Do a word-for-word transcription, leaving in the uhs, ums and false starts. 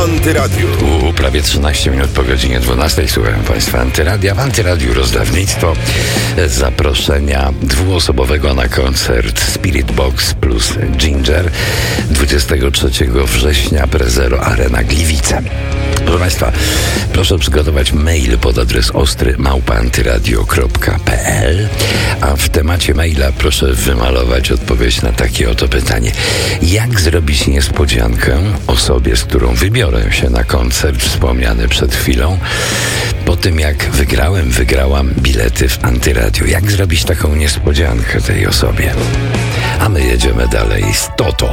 Antyradiu. Tu prawie trzynaście minut po godzinie dwunastej. Słucham Państwa Antyradia. W Antyradiu rozdawnictwo zaproszenia dwuosobowego na koncert Spirit Box plus Ginger dwudziestego trzeciego września Prezero Arena Gliwice. Proszę Państwa, proszę przygotować mail pod adres ostry małpa antyradio kropka p l, a w temacie maila proszę wymalować odpowiedź na takie oto pytanie. Jak zrobić niespodziankę osobie, z którą wybiorę się na koncert wspomniany przed chwilą, po tym jak wygrałem, wygrałam bilety w Antyradiu? Jak zrobić taką niespodziankę tej osobie? A my jedziemy dalej z Toto.